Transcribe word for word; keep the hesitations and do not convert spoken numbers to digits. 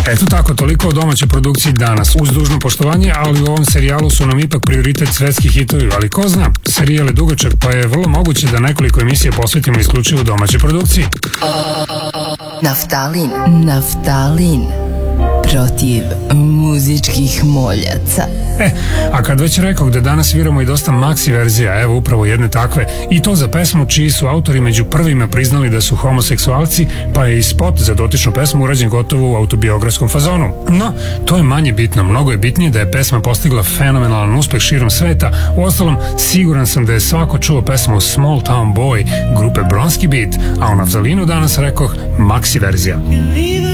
Eto tako, toliko o domaćoj produkciji danas. Uz dužno poštovanje, ali u ovom serijalu su nam ipak prioritet svetski hitovi, ali ko zna, serijal je dugačak, pa je vrlo moguće da nekoliko emisija posvetimo isključivo domaćoj produkciji. Naftalin, naftalin, protiv muzičkih moljaca. E, a kad već rekao da danas sviramo i dosta maxi verzija, evo upravo jedne takve, i to za pesmu čiji su autori među prvima priznali da su homoseksualci, pa je i spot za dotičnu pesmu urađen gotovo u autobiografskom fazonu. No, to je manje bitno, mnogo je bitnije da je pesma postigla fenomenalan uspeh širom sveta. Uostalom, siguran sam da je svako čuo pesmu Small Town Boy grupe Bronski Beat, a u Naftalinu danas rekoh maxi verzija.